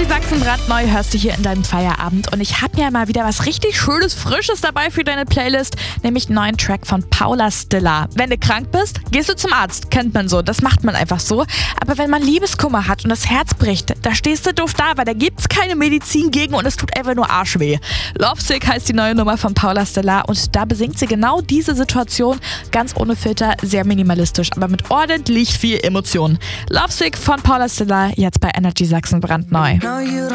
Energy Sachsen brandneu hörst du hier in deinem Feierabend. Und ich habe mir mal wieder was richtig Schönes, Frisches dabei für deine Playlist, nämlich einen neuen Track von Paula Stiller. Wenn du krank bist, gehst du zum Arzt. Kennt man so, das macht man einfach so. Aber wenn man Liebeskummer hat und das Herz bricht, da stehst du doof da, weil da gibt's keine Medizin gegen und es tut einfach nur arschweh. Lovesick heißt die neue Nummer von Paula Stiller und da besingt sie genau diese Situation, ganz ohne Filter, sehr minimalistisch, aber mit ordentlich viel Emotion. Lovesick von Paula Stiller, jetzt bei Energy Sachsen brandneu.